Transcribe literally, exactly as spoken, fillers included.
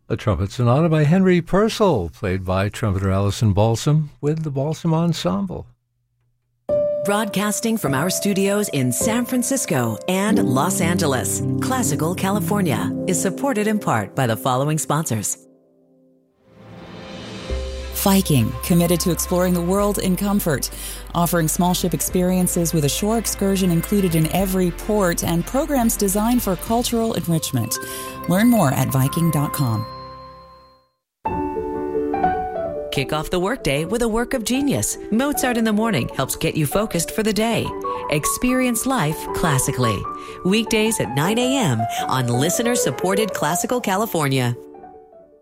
A trumpet sonata by Henry Purcell, played by trumpeter Allison Balsam with the Balsam Ensemble. Broadcasting from our studios in San Francisco and Los Angeles, Classical California is supported in part by the following sponsors. Viking, committed to exploring the world in comfort, offering small ship experiences with a shore excursion included in every port and programs designed for cultural enrichment. Learn more at Viking dot com. Kick off the workday with a work of genius. Mozart in the Morning helps get you focused for the day. Experience life classically. Weekdays at nine a.m. on listener-supported Classical California.